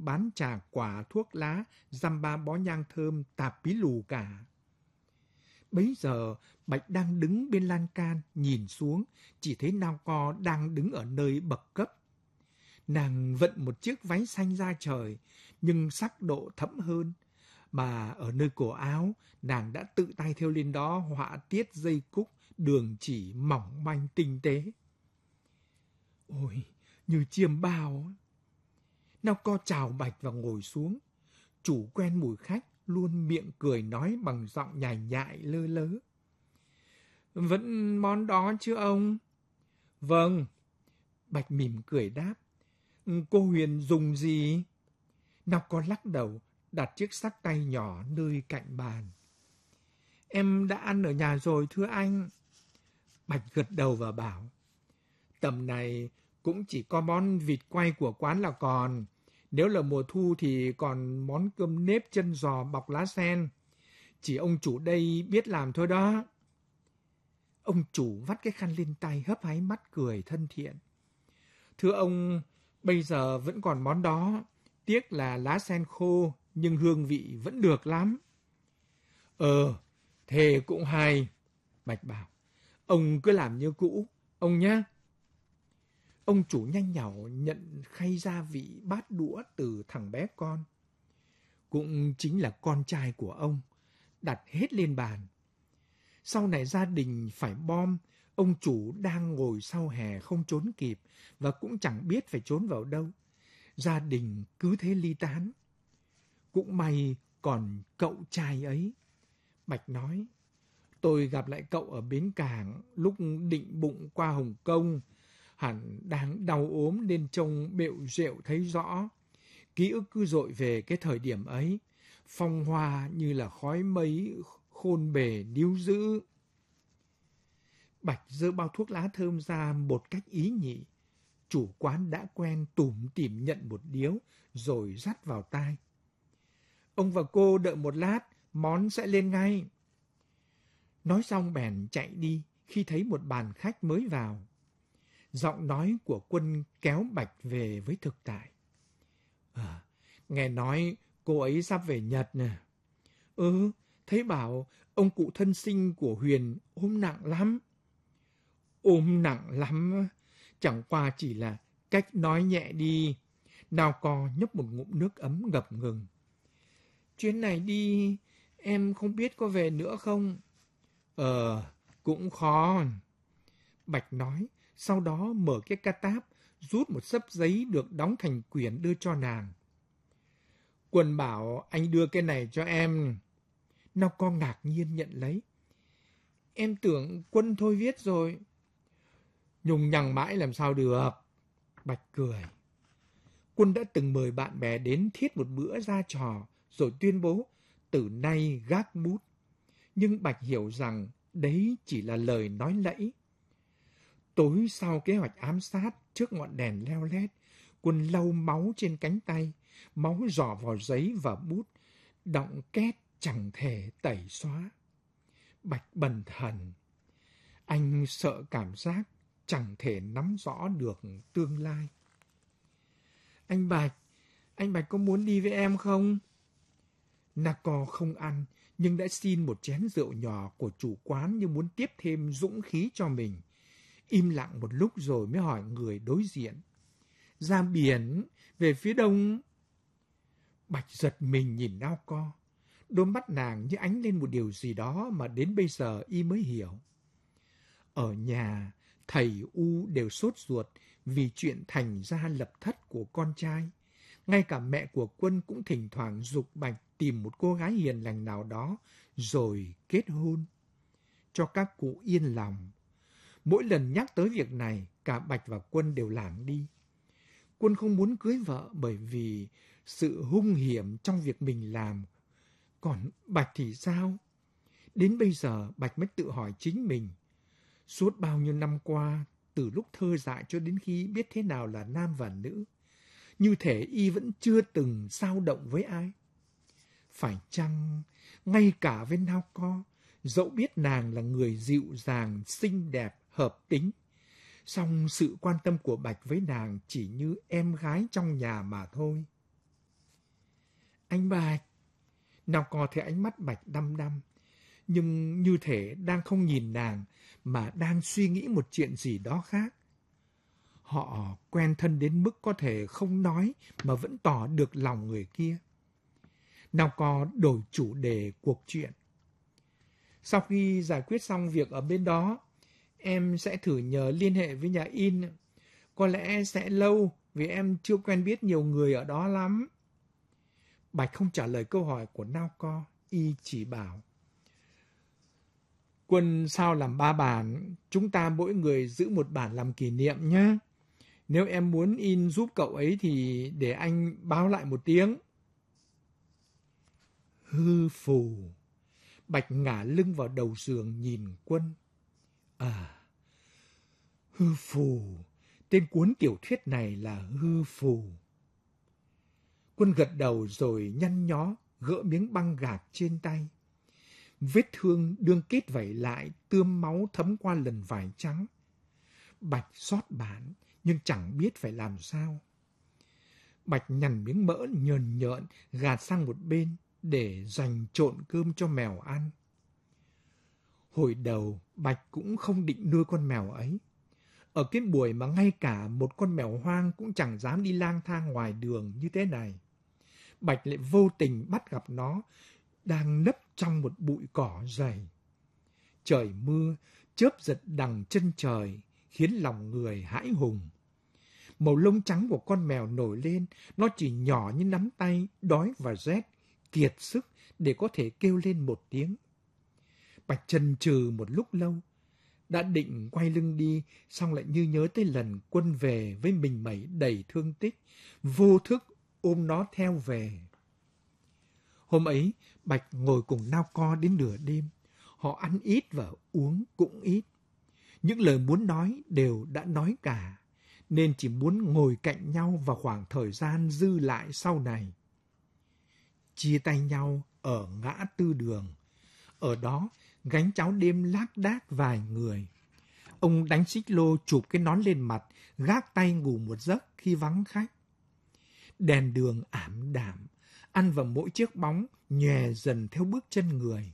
bán trà quả, thuốc lá, dăm ba bó nhang thơm, tạp pí lù cả. Bấy giờ, Bạch đang đứng bên lan can, nhìn xuống, chỉ thấy Nao Co đang đứng ở nơi bậc cấp. Nàng vận một chiếc váy xanh da trời, nhưng sắc độ thẫm hơn, mà ở nơi cổ áo, nàng đã tự tay thêu lên đó họa tiết dây cúc, đường chỉ mỏng manh tinh tế. Ôi, như chiêm bao. Nao Co chào Bạch và ngồi xuống. Chủ quen mùi khách, luôn miệng cười nói bằng giọng nhài nhại lơ lớ. Vẫn món đó chứ ông? Vâng. Bạch mỉm cười đáp. Cô Huyền dùng gì? Nao Co lắc đầu, đặt chiếc xắc tay nhỏ nơi cạnh bàn. Em đã ăn ở nhà rồi thưa anh. Bạch gật đầu và bảo. Tầm này cũng chỉ có món vịt quay của quán là còn. Nếu là mùa thu thì còn món cơm nếp chân giò bọc lá sen. Chỉ ông chủ đây biết làm thôi đó. Ông chủ vắt cái khăn lên tay, hấp háy mắt cười thân thiện. Thưa ông, bây giờ vẫn còn món đó. Tiếc là lá sen khô, nhưng hương vị vẫn được lắm. Thế cũng hay. Bạch bảo. Ông cứ làm như cũ, ông nhé. Ông chủ nhanh nhảu nhận khay gia vị bát đũa từ thằng bé con. Cũng chính là con trai của ông, đặt hết lên bàn. Sau này gia đình phải bom, ông chủ đang ngồi sau hè không trốn kịp và cũng chẳng biết phải trốn vào đâu. Gia đình cứ thế ly tán. Cũng may còn cậu trai ấy. Bạch nói, tôi gặp lại cậu ở bến cảng lúc định bụng qua Hồng Kông. Hẳn đang đau ốm nên trông bệu rệu thấy rõ. Ký ức cứ dội về cái thời điểm ấy. Phong hoa như là khói mây, khôn bề níu giữ. Bạch giơ bao thuốc lá thơm ra một cách ý nhị. Chủ quán đã quen tủm tỉm nhận một điếu, rồi dắt vào tai. Ông và cô đợi một lát, món sẽ lên ngay. Nói xong bèn chạy đi khi thấy một bàn khách mới vào. Giọng nói của Quân kéo Bạch về với thực tại. Nghe nói cô ấy sắp về Nhật nè. Thấy bảo ông cụ thân sinh của Huyền ốm nặng lắm. Ốm nặng lắm, chẳng qua chỉ là cách nói nhẹ đi. Nao Co nhấp một ngụm nước ấm ngập ngừng. Chuyến này đi, em không biết có về nữa không? Cũng khó. Bạch nói, sau đó mở cái ca táp, rút một xấp giấy được đóng thành quyển đưa cho nàng. Quân bảo anh đưa cái này cho em. Nao Co ngạc nhiên nhận lấy. Em tưởng Quân thôi viết rồi. Nhùng nhằng mãi làm sao được. Bạch cười. Quân đã từng mời bạn bè đến thiết một bữa ra trò, rồi tuyên bố từ nay gác bút. Nhưng Bạch hiểu rằng đấy chỉ là lời nói lẫy. Tối sau kế hoạch ám sát trước ngọn đèn leo lét, Quân lau máu trên cánh tay, máu rỏ vào giấy và bút, đọng két chẳng thể tẩy xóa. Bạch bần thần. Anh sợ cảm giác chẳng thể nắm rõ được tương lai. Anh Bạch có muốn đi với em không? Nao Co không ăn, nhưng đã xin một chén rượu nhỏ của chủ quán như muốn tiếp thêm dũng khí cho mình. Im lặng một lúc rồi mới hỏi người đối diện. Ra biển, về phía đông. Bạch giật mình nhìn Nao Co. Đôi mắt nàng như ánh lên một điều gì đó mà đến bây giờ y mới hiểu. Ở nhà, thầy U đều sốt ruột vì chuyện thành ra lập thất của con trai. Ngay cả mẹ của Quân cũng thỉnh thoảng giục Bạch tìm một cô gái hiền lành nào đó rồi kết hôn. Cho các cụ yên lòng. Mỗi lần nhắc tới việc này, cả Bạch và Quân đều lảng đi. Quân không muốn cưới vợ bởi vì sự hung hiểm trong việc mình làm. Còn Bạch thì sao? Đến bây giờ Bạch mới tự hỏi chính mình. Suốt bao nhiêu năm qua, từ lúc thơ dại cho đến khi biết thế nào là nam và nữ, như thể y vẫn chưa từng dao động với ai. Phải chăng, ngay cả với Nao Co, dẫu biết nàng là người dịu dàng, xinh đẹp, hợp tính, song sự quan tâm của Bạch với nàng chỉ như em gái trong nhà mà thôi. Anh Bạch. Nào có thấy ánh mắt Bạch đăm đăm, nhưng như thể đang không nhìn nàng mà đang suy nghĩ một chuyện gì đó khác. Họ quen thân đến mức có thể không nói mà vẫn tỏ được lòng người kia. Nào có đổi chủ đề cuộc chuyện. Sau khi giải quyết xong việc ở bên đó, em sẽ thử nhờ liên hệ với nhà in. Có lẽ sẽ lâu vì em chưa quen biết nhiều người ở đó lắm. Bạch không trả lời câu hỏi của Naoko, y chỉ bảo. Quân sao làm 3 bản, chúng ta mỗi người giữ một bản làm kỷ niệm nhé. Nếu em muốn in giúp cậu ấy thì để anh báo lại một tiếng. Hư phù. Bạch ngả lưng vào đầu giường nhìn Quân. À, hư phù. Tên cuốn tiểu thuyết này là hư phù. Quân gật đầu rồi nhăn nhó gỡ miếng băng gạc trên tay. Vết thương đương kết vảy lại, tươm máu thấm qua lần vải trắng. Bạch xót bản, nhưng chẳng biết phải làm sao. Bạch nhằn miếng mỡ nhờn nhợn, gạt sang một bên để dành trộn cơm cho mèo ăn. Hồi đầu, Bạch cũng không định nuôi con mèo ấy. Ở cái buổi mà ngay cả một con mèo hoang cũng chẳng dám đi lang thang ngoài đường như thế này, Bạch lại vô tình bắt gặp nó đang nấp trong một bụi cỏ dày. Trời mưa, chớp giật đằng chân trời, khiến lòng người hãi hùng. Màu lông trắng của con mèo nổi lên, nó chỉ nhỏ như nắm tay, đói và rét, kiệt sức để có thể kêu lên một tiếng. Bạch chần chừ một lúc lâu, đã định quay lưng đi, xong lại như nhớ tới lần Quân về với mình mẩy đầy thương tích, vô thức ôm nó theo về. Hôm ấy, Bạch ngồi cùng Naoko đến nửa đêm. Họ ăn ít và uống cũng ít. Những lời muốn nói đều đã nói cả, nên chỉ muốn ngồi cạnh nhau vào khoảng thời gian dư lại sau này. Chia tay nhau ở ngã tư đường. Ở đó, gánh cháo đêm lác đác vài người. Ông đánh xích lô chụp cái nón lên mặt, gác tay ngủ một giấc khi vắng khách. Đèn đường ảm đạm, ăn vào mỗi chiếc bóng, nhòe dần theo bước chân người.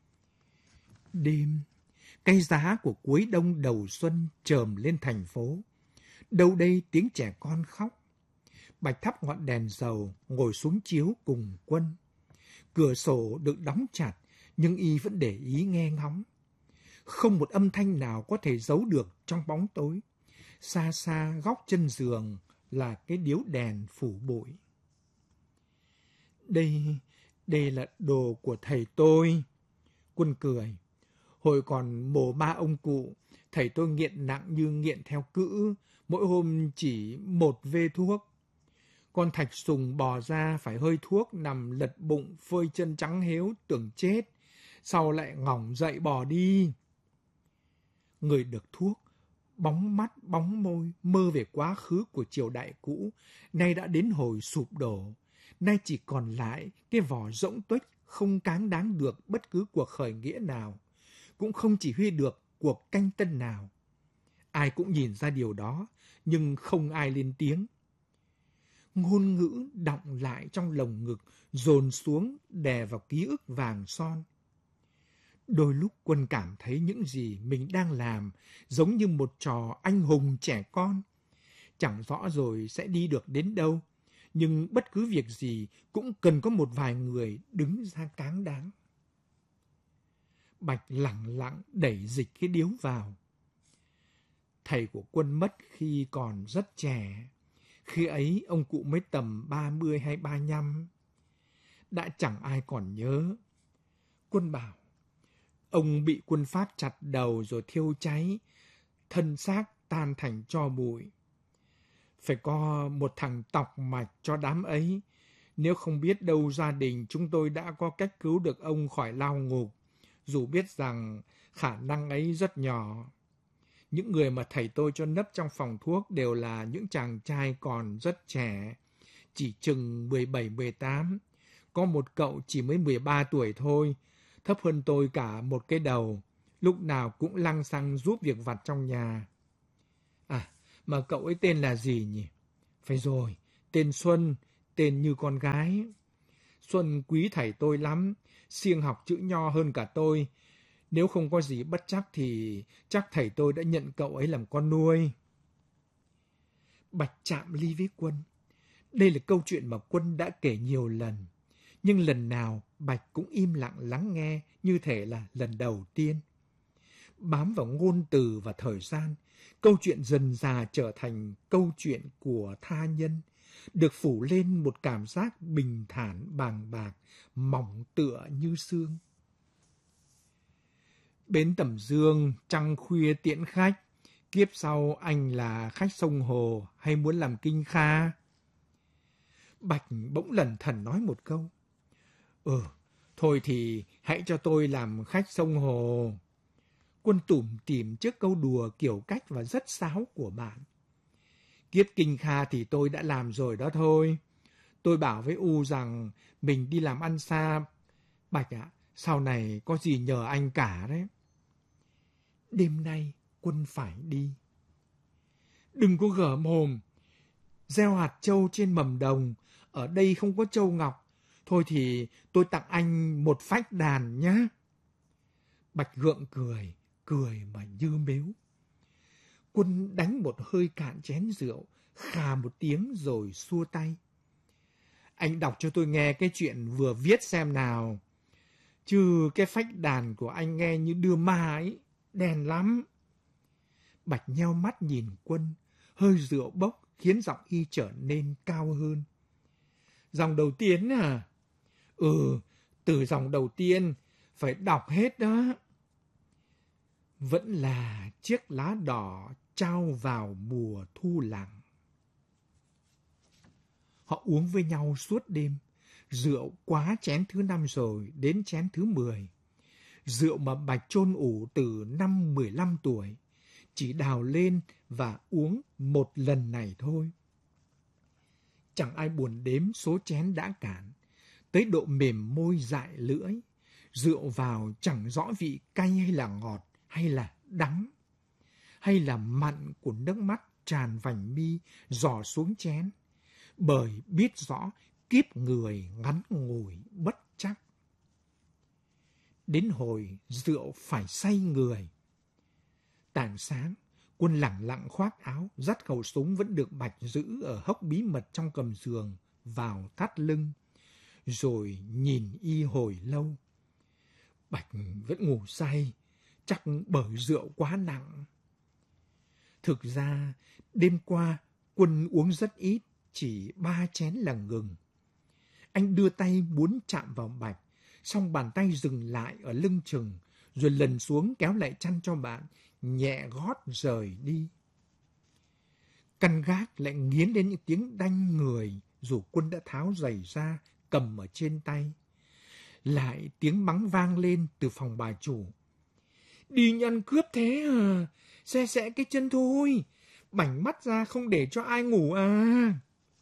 Đêm, cây giá của cuối đông đầu xuân chồm lên thành phố. Đâu đây tiếng trẻ con khóc. Bạch thắp ngọn đèn dầu, ngồi xuống chiếu cùng Quân. Cửa sổ được đóng chặt, nhưng y vẫn để ý nghe ngóng. Không một âm thanh nào có thể giấu được trong bóng tối. Xa xa góc chân giường là cái điếu đèn phủ bụi. Đây là đồ của thầy tôi. Quân cười. Hồi còn mồ ma ông cụ, thầy tôi nghiện nặng như nghiện theo cữ, mỗi hôm chỉ 1 vê thuốc. Con Thạch Sùng bò ra phải hơi thuốc, nằm lật bụng, phơi chân trắng héo, tưởng chết. Sau lại ngỏng dậy bò đi. Người được thuốc, bóng mắt, bóng môi, mơ về quá khứ của triều đại cũ, nay đã đến hồi sụp đổ. Nay chỉ còn lại cái vỏ rỗng tuếch không cáng đáng được bất cứ cuộc khởi nghĩa nào, cũng không chỉ huy được cuộc canh tân nào. Ai cũng nhìn ra điều đó, nhưng không ai lên tiếng. Ngôn ngữ đọng lại trong lồng ngực, dồn xuống đè vào ký ức vàng son. Đôi lúc Quân cảm thấy những gì mình đang làm giống như một trò anh hùng trẻ con. Chẳng rõ rồi sẽ đi được đến đâu, nhưng bất cứ việc gì cũng cần có một vài người đứng ra cáng đáng. Bạch lẳng lặng đẩy dịch cái điếu vào. Thầy của Quân mất khi còn rất trẻ. Khi ấy ông cụ mới tầm 30 hay 35. Đã chẳng ai còn nhớ. Quân bảo, ông bị quân Pháp chặt đầu rồi thiêu cháy, thân xác tan thành tro bụi. Phải có một thằng tọc mạch cho đám ấy. Nếu không biết đâu gia đình chúng tôi đã có cách cứu được ông khỏi lao ngục, dù biết rằng khả năng ấy rất nhỏ. Những người mà thầy tôi cho nấp trong phòng thuốc đều là những chàng trai còn rất trẻ, chỉ chừng 17-18. Có một cậu chỉ mới 13 tuổi thôi, thấp hơn tôi cả một cái đầu, lúc nào cũng lăng xăng giúp việc vặt trong nhà. À, mà cậu ấy tên là gì nhỉ? Phải rồi, tên Xuân, tên như con gái. Xuân quý thầy tôi lắm, siêng học chữ nho hơn cả tôi. Nếu không có gì bất trắc thì chắc thầy tôi đã nhận cậu ấy làm con nuôi. Bạch chạm ly với Quân. Đây là câu chuyện mà Quân đã kể nhiều lần. Nhưng lần nào Bạch cũng im lặng lắng nghe như thể là lần đầu tiên. Bám vào ngôn từ và thời gian, câu chuyện dần dà trở thành câu chuyện của tha nhân, được phủ lên một cảm giác bình thản bàng bạc, mỏng tựa như sương. Bến Tẩm Dương, trăng khuya tiễn khách, kiếp sau anh là khách sông Hồ hay muốn làm kinh kha? Bạch bỗng lẩn thẩn nói một câu. Thôi thì hãy cho tôi làm khách sông Hồ. Quân tủm tỉm trước câu đùa kiểu cách và rất sáo của bạn. Kiếp kinh kha thì tôi đã làm rồi đó thôi. Tôi bảo với U rằng mình đi làm ăn xa. Bạch ạ, sau này có gì nhờ anh cả đấy. Đêm nay Quân phải đi. Đừng có gở mồm. Gieo hạt trâu trên mầm đồng, ở đây không có trâu ngọc. Thôi thì tôi tặng anh một phách đàn nhá. Bạch gượng cười, cười mà như mếu. Quân đánh một hơi cạn chén rượu, khà một tiếng rồi xua tay. Anh đọc cho tôi nghe cái chuyện vừa viết xem nào. Chứ cái phách đàn của anh nghe như đưa ma ấy, đen lắm. Bạch nheo mắt nhìn Quân, hơi rượu bốc khiến giọng y trở nên cao hơn. Dòng đầu tiên à? Từ dòng đầu tiên, phải đọc hết đó. Vẫn là chiếc lá đỏ trao vào mùa thu lặng. Họ uống với nhau suốt đêm. Rượu quá chén thứ 5 rồi, đến chén thứ 10. Rượu mà Bạch chôn ủ từ năm 15 tuổi. Chỉ đào lên và uống một lần này thôi. Chẳng ai buồn đếm số chén đã cạn. Tới độ mềm môi dại lưỡi. Rượu vào chẳng rõ vị cay hay là ngọt, hay là đắng, hay là mặn của nước mắt tràn vành mi rỏ xuống chén. Bởi biết rõ kiếp người ngắn ngủi bất trắc. Đến hồi rượu phải say người. Tảng sáng, Quân lẳng lặng khoác áo, dắt khẩu súng vẫn được Bạch giữ ở hốc bí mật trong gầm giường vào thắt lưng, rồi nhìn y hồi lâu. Bạch vẫn ngủ say, chắc bởi rượu quá nặng. Thực ra, đêm qua Quân uống rất ít, chỉ 3 chén là ngừng. Anh đưa tay muốn chạm vào Bạch, song bàn tay dừng lại ở lưng chừng, rồi lần xuống kéo lại chăn cho bạn, nhẹ gót rời đi. Căn gác lại nghiến đến những tiếng đanh người, dù Quân đã tháo giày ra, cầm ở trên tay. Lại tiếng mắng vang lên từ phòng bà chủ. Đi nhân cướp thế à? Xe xẽ cái chân thôi, bảnh mắt ra không để cho ai ngủ à?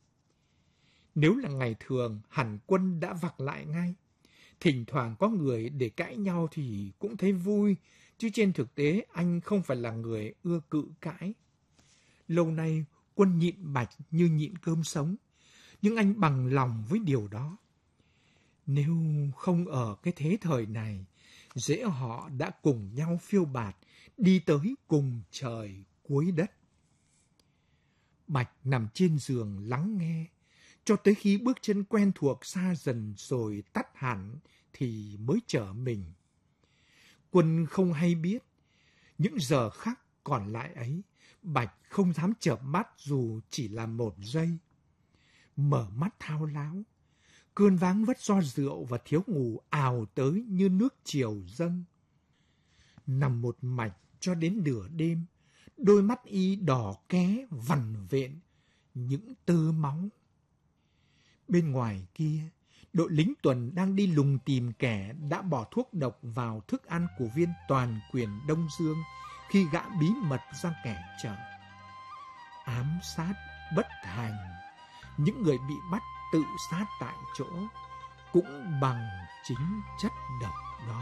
Nếu là ngày thường, hẳn Quân đã vặc lại ngay. Thỉnh thoảng có người để cãi nhau thì cũng thấy vui, chứ trên thực tế anh không phải là người ưa cự cãi. Lâu nay Quân nhịn Bạch như nhịn cơm sống, nhưng anh bằng lòng với điều đó. Nếu không ở cái thế thời này, dễ họ đã cùng nhau phiêu bạt, đi tới cùng trời cuối đất. Bạch nằm trên giường lắng nghe, cho tới khi bước chân quen thuộc xa dần rồi tắt hẳn thì mới trở mình. Quân không hay biết, những giờ khắc còn lại ấy, Bạch không dám chợp mắt dù chỉ là 1 giây. Mở mắt thao láo, cơn váng vất do rượu và thiếu ngủ ào tới như nước triều dâng. Nằm một mạch cho đến nửa đêm, đôi mắt y đỏ ké vằn vện những tơ máu. Bên ngoài kia, đội lính tuần đang đi lùng tìm kẻ đã bỏ thuốc độc vào thức ăn của viên toàn quyền Đông Dương khi gã bí mật ra kẻ chợ. Ám sát bất thành, những người bị bắt tự sát tại chỗ cũng bằng chính chất độc đó.